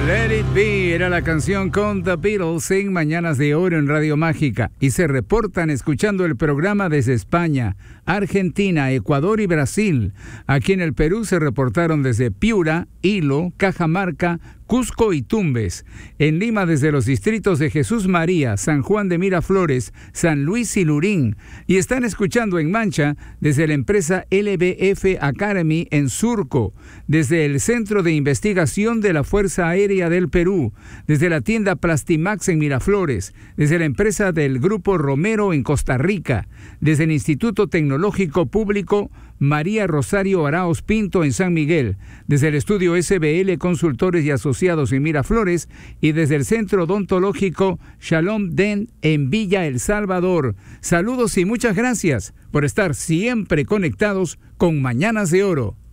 Let It Be era la canción con The Beatles en Mañanas de Oro en Radio Mágica, y se reportan escuchando el programa desde España, Argentina, Ecuador y Brasil. Aquí en el Perú se reportaron desde Piura, Hilo, Cajamarca, Cusco y Tumbes. En Lima desde los distritos de Jesús María, San Juan de Miraflores, San Luis y Lurín. Y están escuchando en Mancha desde la empresa LBF Academy en Surco, desde el Centro de Investigación de la Fuerza Aérea del Perú, desde la tienda Plastimax en Miraflores, desde la empresa del Grupo Romero en Costa Rica, desde el Instituto Tecnológico Público María Rosario Arauz Pinto en San Miguel, desde el estudio SBL Consultores y Asociados en Miraflores y desde el Centro Odontológico Shalom Dent en Villa El Salvador. Saludos y muchas gracias por estar siempre conectados con Mañanas de Oro.